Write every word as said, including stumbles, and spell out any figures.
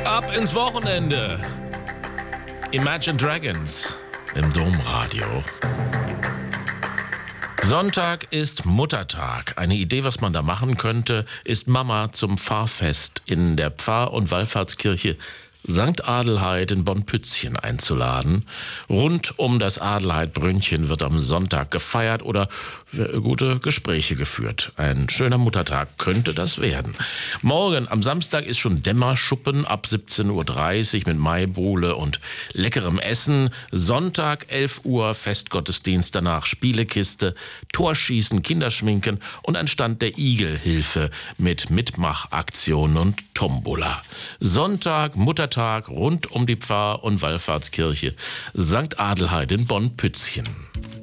Ab ins Wochenende. Imagine Dragons im Domradio. Sonntag ist Muttertag. Eine Idee, was man da machen könnte, ist Mama zum Pfarrfest in der Pfarr- und Wallfahrtskirche Sankt Adelheid in Bonn-Pützchen einzuladen. Rund um das Adelheid-Brünnchen wird am Sonntag gefeiert oder gute Gespräche geführt. Ein schöner Muttertag könnte das werden. Morgen am Samstag ist schon Dämmerschuppen ab siebzehn Uhr dreißig mit Maibowle und leckerem Essen. Sonntag elf Uhr Festgottesdienst, danach Spielekiste, Torschießen, Kinderschminken und ein Stand der Igelhilfe mit Mitmachaktionen und Tombola. Sonntag Muttertag rund um die Pfarr- und Wallfahrtskirche Sankt Adelheid in Bonn-Pützchen.